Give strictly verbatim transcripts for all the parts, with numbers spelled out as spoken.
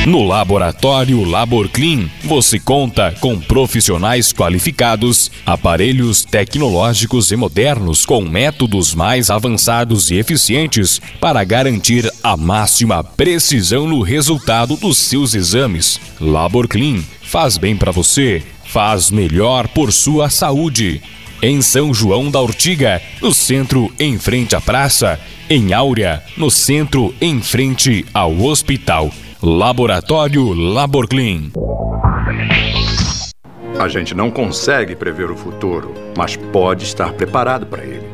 No Laboratório LaborClean, você conta com profissionais qualificados, aparelhos tecnológicos e modernos com métodos mais avançados e eficientes para garantir a máxima precisão no resultado dos seus exames. LaborClean faz bem para você, faz melhor por sua saúde. Em São João da Ortiga, no centro em frente à praça. Em Áurea, no centro em frente ao hospital. Laboratório LaborClean. A gente não consegue prever o futuro, mas pode estar preparado para ele.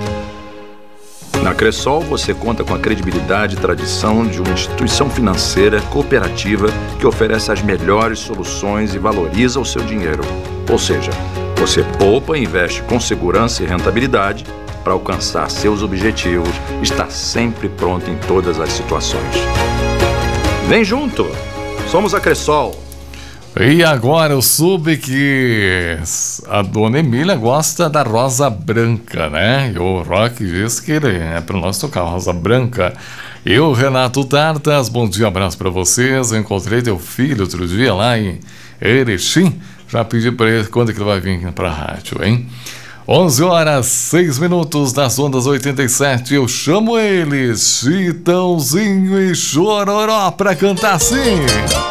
Na Cressol, você conta com a credibilidade e tradição de uma instituição financeira cooperativa que oferece as melhores soluções e valoriza o seu dinheiro. Ou seja, você poupa e investe com segurança e rentabilidade para alcançar seus objetivos e estar sempre pronto em todas as situações. Vem junto! Somos a Cressol. E agora eu soube que a dona Emília gosta da rosa branca, né? E o Rock disse que ele é para nós tocar rosa branca. Eu, Renato Tartas, bom dia, abraço para vocês. Eu encontrei teu filho outro dia lá em Erechim. Já pedi para ele quando que ele vai vir para a rádio, hein? onze horas, seis minutos das ondas oitenta e sete. Eu chamo eles, Chitãozinho e Chororó, para cantar assim.